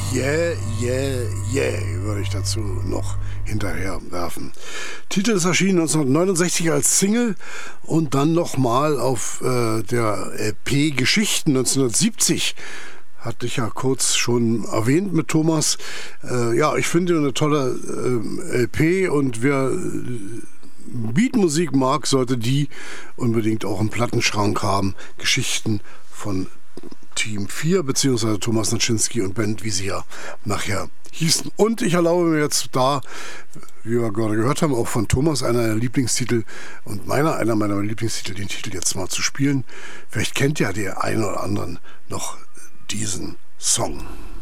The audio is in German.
Yeah, yeah, yeah, würde ich dazu noch hinterher werfen. Titel ist erschienen 1969 als Single und dann nochmal auf der LP Geschichten 1970. Hatte ich ja kurz schon erwähnt mit Thomas. Ja, ich finde eine tolle LP und wer Beatmusik mag, sollte die unbedingt auch im Plattenschrank haben. Geschichten von Team 4, beziehungsweise Thomas Naczynski und Band, wie sie ja nachher hießen. Und ich erlaube mir jetzt da, wie wir gerade gehört haben, auch von Thomas einer meiner Lieblingstitel und einer meiner Lieblingstitel, den Titel jetzt mal zu spielen. Vielleicht kennt ja der eine oder anderen noch diesen Song.